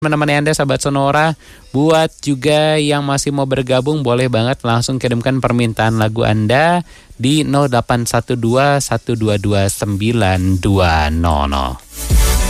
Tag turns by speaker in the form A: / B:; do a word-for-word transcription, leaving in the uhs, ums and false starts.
A: menemani Anda sahabat Sonora. Buat juga yang masih mau bergabung, boleh banget langsung kirimkan permintaan lagu Anda di nol delapan satu dua satu dua dua sembilan dua nol nol.